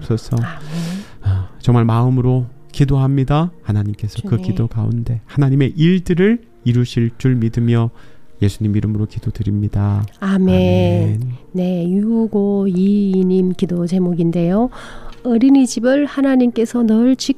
주옵소서. 정말 마음으로 기도합니다. 하나님께서 그 기도 가운데 하나님의 일들을 이루실 줄 믿으며 예수님 이름으로 기도드립니다. 아멘. 네, 6522님 기도 제목인데요. 어린이집을 하나님께서 늘